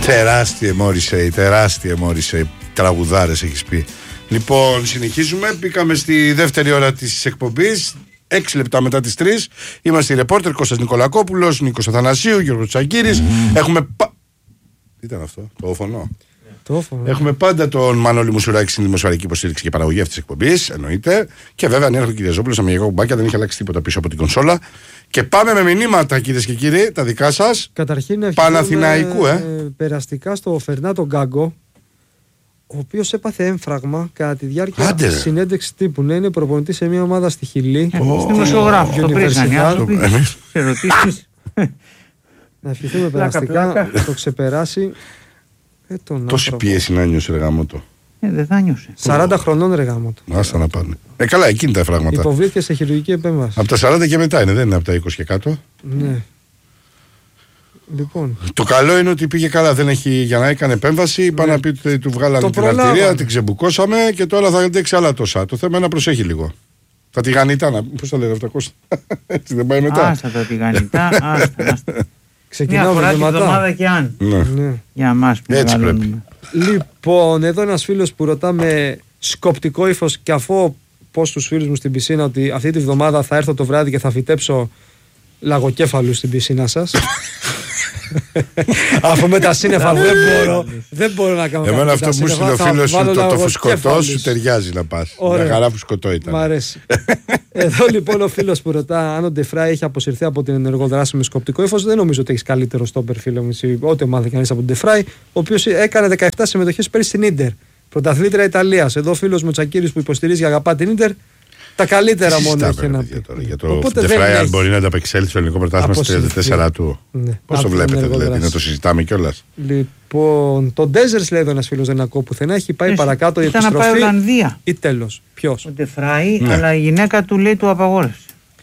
Τεράστιε Μόρισεϊ. Τραγουδάρες έχεις πει. Λοιπόν, συνεχίζουμε. Μπήκαμε στη δεύτερη ώρα της εκπομπής. 6 λεπτά μετά τις 3. Είμαστε οι ρεπόρτερ Κώστας Νικολακόπουλος, Νίκος Αθανασίου, Γιώργος Τσακύρης. Έχουμε. Τι ήταν αυτό, το φωνό. Έχουμε πάντα τον Μανώλη Μουσουράκη στην δημοσιογραφική υποστήριξη και παραγωγή αυτής της εκπομπής. Εννοείται. Και βέβαια, αν έρχεται ο Κυριαζόπουλος, με μαγικά κουμπάκια, δεν έχει αλλάξει τίποτα πίσω από την κονσόλα. Και πάμε με μηνύματα, κυρίες και κύριοι, τα δικά σας. Καταρχήν, Παναθηναϊκού, περαστικά στο Φερνάντο Γκάγκο, ο οποίος έπαθε έμφραγμα κατά τη διάρκεια της συνέντευξης τύπου. Ναι, είναι προπονητής σε μια ομάδα στη Χιλή. Στη δημοσιογράφη, το πρίσαν οι άνθρωποι. Ερωτήσεις. Να ευχηθούμε περαστικά, το ξεπεράσει. Τόση πίεση να νιώσει ρε γαμώτο. Δεν θα νιώσει. 40 χρονών ρε γαμώτο. Άστα να πάνε. Καλά, εκείνη τα φράγματα. Υποβλήθηκε σε χειρουργική επέμβαση. Από τα 40 και μετά είναι, δεν είναι από τα 20 και κάτω. Ναι. Λοιπόν. Το καλό είναι ότι πήγε καλά. Δεν έχει για να έκανε επέμβαση. Είπα να πει ότι του βγάλανε την αρτηρία, την ξεμπουκώσαμε και τώρα θα αντέξει άλλα τόσα. Το θέμα είναι να προσέχει λίγο. Τα τηγανιτά, πώς τα λένε αυτά, έτσι δεν πάει μετά. Άστα τα τηγανιτά, άστα. Ξεκινάμε μια εβδομάδα και αν. Ναι. Για εμάς που έτσι πρέπει. Λοιπόν, εδώ ένας φίλος που ρωτά με σκοπτικό ύφος και αφού πω στους φίλους μου στην πισίνα ότι αυτή τη βδομάδα θα έρθω το βράδυ και θα φυτέψω λαγοκέφαλους στην πισίνα σας. Αφού με τα σύννεφα δεν μπορώ να κάνω. Εμένα αυτό που μου στείλε ο φίλος σου, το φουσκωτό σου ταιριάζει να πας. Μια χαρά φουσκωτό ήταν. Μ' αρέσει. Εδώ λοιπόν ο φίλος που ρωτά αν ο Ντεφράι έχει αποσυρθεί από την ενεργοδράση με σκοπτικό ύφος, δεν νομίζω ότι έχει καλύτερο στόπερ, φίλο μου. Ό,τι ομάδα κανείς από τον Ντεφράι, ο οποίος έκανε 17 συμμετοχές πέρυσι στην Ίντερ. Πρωταθλήτρια Ιταλίας. Εδώ ο φίλος μου Τσακύρης που υποστηρίζει και αγαπά την Ίντερ. Τα καλύτερα μόνο έχει να πει. Για το Ντεφράι, αν μπορεί να ανταπεξέλθει στο ελληνικό πρωτάθλημα στις 34 του. Πώς το βλέπετε δηλαδή, να το συζητάμε κιόλας. Λοιπόν, το Ντέζερς λέει εδώ ένας φίλος, δεν ακούω πουθενά, έχει πάει παρακάτω η επιστροφή. Ήταν να πάει Ολλανδία. Ή τέλος. Ποιος? Ο Ντεφράι, αλλά η γυναίκα του λέει του απαγόρευσε.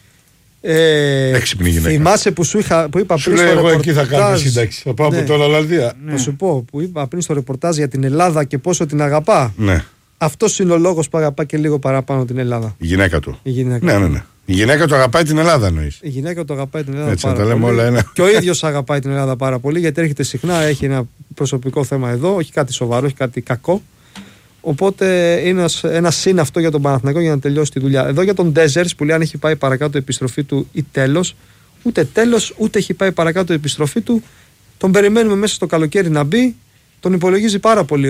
Έξυπνη γυναίκα. Θυμάσαι που είπα πριν στο ρεπορτάζ. Εγώ εκεί θα κάνω σύνταξη. Θα πάω από την Ολλανδία. Θα σου πω που είπα πριν στο ρεπορτάζ για την Ελλάδα και πόσο την αγαπά. Ναι. Αυτός είναι ο λόγος που αγαπά και λίγο παραπάνω την Ελλάδα. Η γυναίκα του. Ναι. Η γυναίκα του αγαπάει την Ελλάδα, εννοείς. Η γυναίκα του αγαπάει την Ελλάδα έτσι, πάρα τα λέμε πολύ. Όλα ένα. Και ο ίδιος αγαπάει την Ελλάδα πάρα πολύ γιατί έρχεται συχνά, έχει ένα προσωπικό θέμα εδώ, όχι κάτι σοβαρό, όχι κάτι κακό. Οπότε είναι ένα συν αυτό για τον Παναθηναϊκό για να τελειώσει τη δουλειά. Εδώ για τον Ντέζερς που λέει αν έχει πάει παρακάτω η επιστροφή του ή τέλος, ούτε έχει πάει παρακάτω η επιστροφή του. Τον περιμένουμε μέσα στο καλοκαίρι να μπει. Τον υπολογίζει πάρα πολύ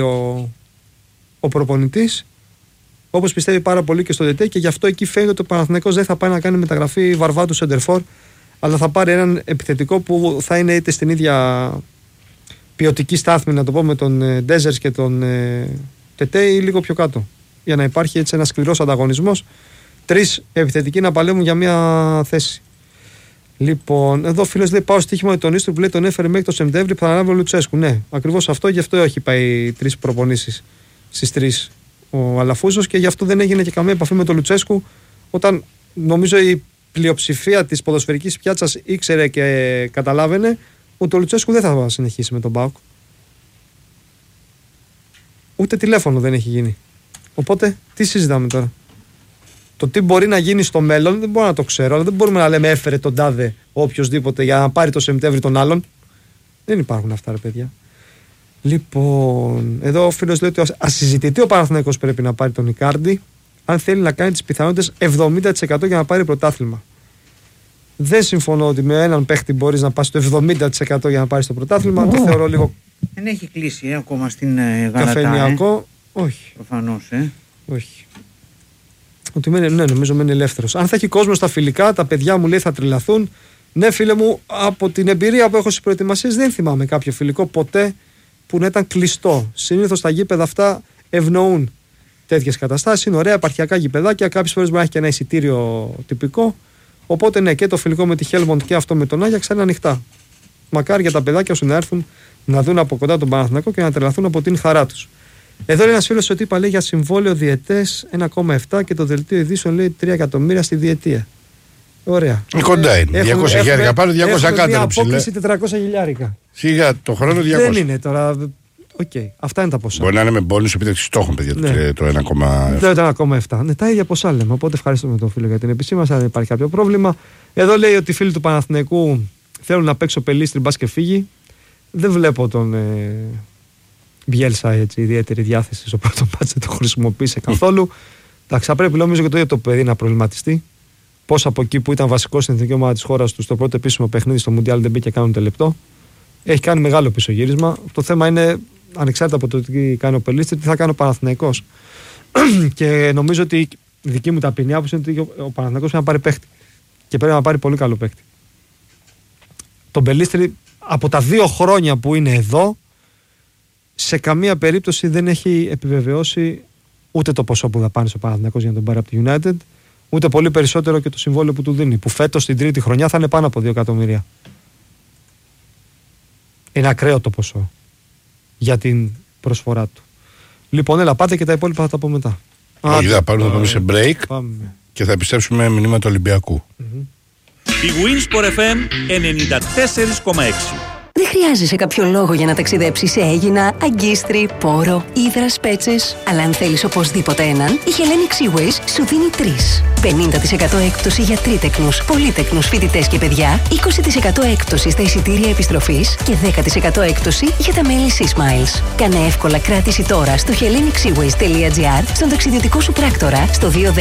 ο προπονητής. Όπως πιστεύει πάρα πολύ και στο ΔΕΤΕ και γι' αυτό εκεί φαίνεται ότι ο Παναθηναϊκός δεν θα πάει να κάνει μεταγραφή βαρβάτου σεντερφόρ, αλλά θα πάρει έναν επιθετικό που θα είναι είτε στην ίδια ποιοτική στάθμη, να το πω, με τον Ντέζερς και τον ΤΕΤΕ ή λίγο πιο κάτω. Για να υπάρχει έτσι ένας σκληρός ανταγωνισμός. 3 επιθετικοί να παλεύουν για μια θέση. Λοιπόν, εδώ ο φίλος λέει: πάω στοίχημα με τον Ίστρου που λέει τον έφερε μέχρι το Σεπτέμβρη που θα αναλάβει ο Λουτσέσκου. Ναι, ακριβώς αυτό, γι' αυτό έχει πάει 3 προπονήσεις στις 3 ο Αλαφούζος και γι' αυτό δεν έγινε και καμία επαφή με τον Λουτσέσκου όταν νομίζω η πλειοψηφία της ποδοσφαιρικής πιάτσας ήξερε και καταλάβαινε ότι ο Λουτσέσκου δεν θα συνεχίσει με τον ΠΑΟΚ. Ούτε τηλέφωνο δεν έχει γίνει. Οπότε τι συζητάμε τώρα? Το τι μπορεί να γίνει στο μέλλον δεν μπορώ να το ξέρω, αλλά δεν μπορούμε να λέμε έφερε τον τάδε οποιοσδήποτε για να πάρει το Σεπτέμβρη τον άλλον. Δεν υπάρχουν αυτά, ρε παιδιά. Λοιπόν, εδώ ο φίλος λέει ότι ασυζητητή ο Παναθηναϊκός πρέπει να πάρει τον Ικάρντι αν θέλει να κάνει τις πιθανότητες 70% για να πάρει πρωτάθλημα. Δεν συμφωνώ ότι με έναν παίχτη μπορείς να πας το 70% για να πάρεις το πρωτάθλημα. Το θεωρώ λίγο. Δεν έχει κλείσει ακόμα στην Γαλατά. Καφενιακό, όχι. Προφανώς, όχι. Ότι νομίζω μένει ελεύθερος. Αν θα έχει κόσμο στα φιλικά, τα παιδιά μου λέει θα τρελαθούν. Ναι, φίλε μου, από την εμπειρία που έχω στις προετοιμασίες δεν θυμάμαι κάποιο φιλικό ποτέ που να ήταν κλειστό. Συνήθως τα γήπεδα αυτά ευνοούν τέτοιες καταστάσεις. Είναι ωραία επαρχιακά γηπεδάκια. Κάποιες φορές μπορεί να έχει και ένα εισιτήριο τυπικό. Οπότε ναι, και το φιλικό με τη Χέλμοντ και αυτό με τον Άγιαξ είναι ανοιχτά. Μακάρι για τα παιδάκια σου να έρθουν να δουν από κοντά τον Παναθηναϊκό και να τρελαθούν από την χαρά τους. Εδώ είναι ένας φίλος ότι είπα λέει για συμβόλαιο διετές 1,7 και το δελτίο ειδήσεων λέει 3 εκατομμύρια στη διετία. Ωραία. Κοντά είναι. 200 χιλιάρικα πάνω, 200 κάτω. Μια απόκληση 400 χιλιάρικα. Σιγά το χρόνο 200. Δεν είναι τώρα. Okay. Αυτά είναι τα ποσά. Μπορεί να είναι με μπόνους επίτευξη στόχων, παιδιά. Ναι. Το 1,7. Το 1,7. Ναι, τα ίδια ποσά λέμε. Οπότε ευχαριστούμε τον φίλο για την επισήμανση. Αν δεν υπάρχει κάποιο πρόβλημα. Εδώ λέει ότι οι φίλοι του Παναθηναϊκού θέλουν να παίξει ο Πελίστρη μπας και φύγει. δεν βλέπω τον Μπιέλσα ιδιαίτερη διάθεση στο πρώτο μάτς, δεν το χρησιμοποίησε καθόλου. Εντάξει, θα πρέπει νομίζω και το ίδιο το παιδί να προβληματιστεί. Πώς από εκεί που ήταν βασικό στην εθνική ομάδα της χώρας του στο πρώτο επίσημο παιχνίδι στο Μουντιάλ δεν μπήκε καν ούτε λεπτό. Έχει κάνει μεγάλο πισωγύρισμα. Το θέμα είναι, ανεξάρτητα από το τι κάνει ο Πελίστρη, τι θα κάνει ο Παναθηναϊκός. Και νομίζω ότι η δική μου ταπεινή άποψη είναι ότι ο Παναθηναϊκός πρέπει να πάρει παίχτη. Και πρέπει να πάρει πολύ καλό παίχτη. Τον Πελίστρη από τα 2 χρόνια που είναι εδώ, σε καμία περίπτωση δεν έχει επιβεβαιώσει ούτε το ποσό που θα πάνε στο Παναθηναϊκός για να τον πάρει από τη United, ούτε πολύ περισσότερο και το συμβόλαιο που του δίνει. Που φέτος την τρίτη χρονιά θα είναι πάνω από 2 εκατομμύρια. Είναι ακραίο το ποσό για την προσφορά του. Λοιπόν, έλα, πάτε και τα υπόλοιπα θα τα πω μετά. Όχι, θα πάμε σε break και θα επιστρέψουμε με μηνύματα Ολυμπιακού. Η Winsport FM 94,6. Δεν χρειάζεσαι κάποιο λόγο για να ταξιδέψεις σε Αίγινα, Αγκίστρι, Πόρο, Ύδρα, Πέτσες. Αλλά αν θέλεις οπωσδήποτε έναν, η Hellenic Seaways σου δίνει 3. 50% έκπτωση για τρίτεκνους, πολύτεκνους φοιτητές και παιδιά, 20% έκπτωση στα εισιτήρια επιστροφής και 10% έκπτωση για τα μέλη Seasmiles. Κάνε εύκολα κράτηση τώρα στο hellenicseaways.gr, στον ταξιδιωτικό σου πράκτορα, στο 210 89 19 800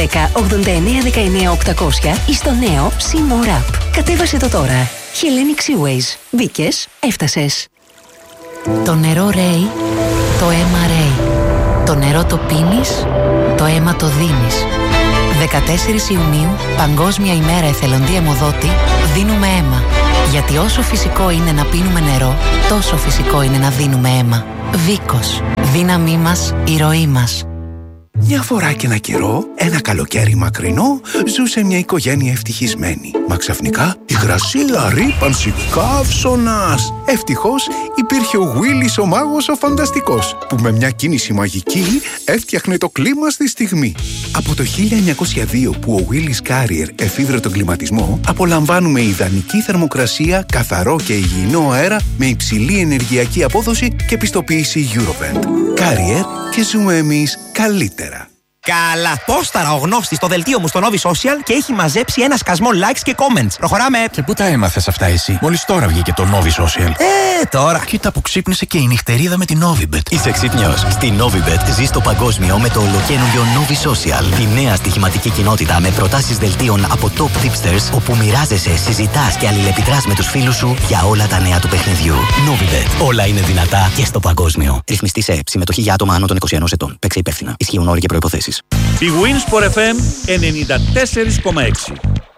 ή στο νέο Seamore App. Κατέβασε το τώρα. Hellenic Seaways. Μπήκες, έφτασες. Το νερό ρέει, το αίμα ρέει. Το νερό το πίνεις, το αίμα το δίνεις. 14 Ιουνίου, Παγκόσμια ημέρα εθελοντή αιμοδότη, δίνουμε αίμα. Γιατί όσο φυσικό είναι να πίνουμε νερό, τόσο φυσικό είναι να δίνουμε αίμα. Βίκος. Δύναμή μας, η ροή μας. Μια φορά και ένα καιρό, ένα καλοκαίρι μακρινό, ζούσε μια οικογένεια ευτυχισμένη. Μα ξαφνικά η γρασίλα ρύπανση καύσωνας. Ευτυχώς υπήρχε ο Γουίλης ο μάγος ο φανταστικός, που με μια κίνηση μαγική έφτιαχνε το κλίμα στη στιγμή. Από το 1902 που ο Willis Carrier εφήβρε τον κλιματισμό, απολαμβάνουμε ιδανική θερμοκρασία, καθαρό και υγιεινό αέρα με υψηλή ενεργειακή απόδοση και πιστοποίηση Eurovent. Carrier, και ζούμε εμείς καλύτερα. Καλά, πόσταρα ο γνώστης στο δελτίο μου στο Novi Social και έχει μαζέψει ένα σκασμό likes και comments. Προχωράμε. Και πού τα έμαθες αυτά εσύ? Μόλις τώρα βγήκε το Novi Social. Τώρα. Κοίτα που ξύπνησε και η νυχτερίδα με την Novibet. Είσαι ξύπνιος? Στη Novibet ζεις το παγκόσμιο με το ολοκαίνουργιο Novi Social. Τη νέα στοιχηματική κοινότητα με προτάσεις δελτίων από top tipsters, όπου μοιράζεσαι, συζητάς και αλληλεπιδράς με τους φίλους σου για όλα τα νέα του παιχνιδιού. Novibet. Όλα είναι δυνατά και στο παγκόσμιο. Ρυθμιστή σε συμμετοχή για άτομα άνω των 21 ετών. Παίξε υπεύθυνα. Ισχύουν όροι και προϋποθέσεις. Η Winsport FM 94,6.